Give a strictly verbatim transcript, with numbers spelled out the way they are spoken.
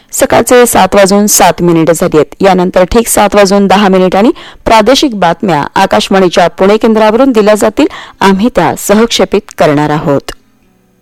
सकाळचे सात वाजून सात मिनिटं झाली आहेत. यानंतर ठीक सात वाजून दहा मिनिटांनी प्रादेशिक बातम्या आकाशवाणीच्या पुणे केंद्रावरून दिल्या जातील. आम्ही त्या सहक्षेपित करणार आहोत.